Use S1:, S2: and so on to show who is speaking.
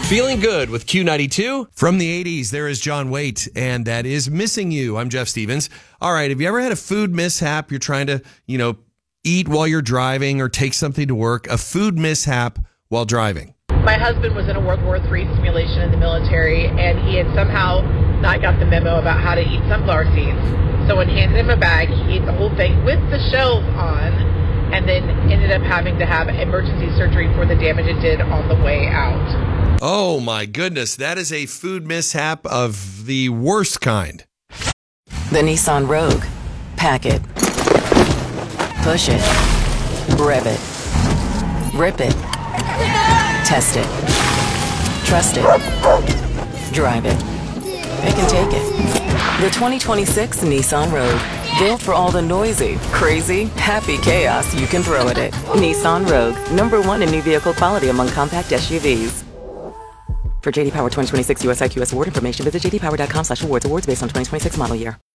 S1: Feeling good with Q92.
S2: From the 80s, there is John Waite, and that is Missing You. I'm Jeff Stevens. All right, have you ever had a food mishap? You're trying to, eat while you're driving or take something to work. A food mishap while driving.
S3: My husband was in a World War III simulation in the military, and he had somehow not got the memo about how to eat sunflower seeds. So when handed him a bag, he ate the whole thing with the shells on, and then ended up having to have emergency surgery for the damage it did on the way out.
S2: Oh my goodness, that is a food mishap of the worst kind.
S4: The Nissan Rogue. Pack it. Push it. Rev it. Rip it. Test it. Trust it. Drive it. It can take it. The 2026 Nissan Rogue. Built for all the noisy, crazy, happy chaos you can throw at it. Nissan Rogue. #1 in new vehicle quality among compact SUVs. For JD Power 2026 US IQS award information, visit jdpower.com/awards. Awards based on 2026 model year.